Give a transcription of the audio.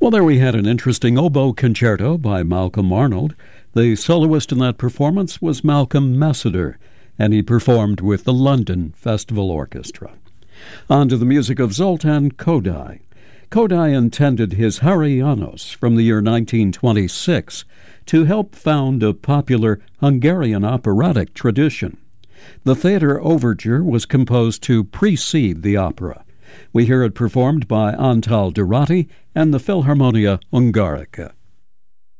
Well, there we had an interesting oboe concerto by Malcolm Arnold. The soloist in that performance was Malcolm Messiter, and he performed with the London Festival Orchestra. On to the music of Zoltan Kodály. Kodály intended his Háry János from the year 1926 to help found a popular Hungarian operatic tradition. The theater overture was composed to precede the opera. We hear it performed by Antal Doráti and the Philharmonia Ungarica.